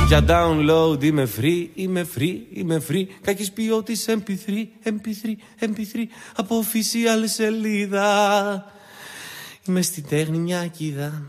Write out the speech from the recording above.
Για download είμαι free. Κακής ποιότητας MP3 από official σελίδα. Είμαι στη τέχνη μια κηδά.